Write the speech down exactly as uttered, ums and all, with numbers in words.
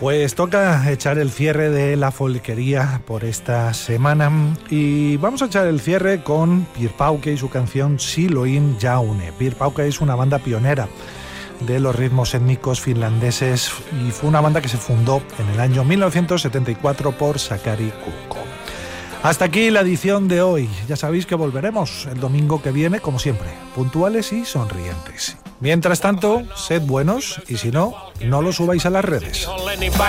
Pues toca echar el cierre de la folquería por esta semana y vamos a echar el cierre con Pierre Pauque y su canción Siloin Jaune. Pierre Pauque es una banda pionera de los ritmos étnicos finlandeses y fue una banda que se fundó en el año mil novecientos setenta y cuatro por Sakari Kukko. Hasta aquí la edición de hoy. Ya sabéis que volveremos el domingo que viene, como siempre, puntuales y sonrientes. Mientras tanto, sed buenos y si no, no lo subáis a las redes.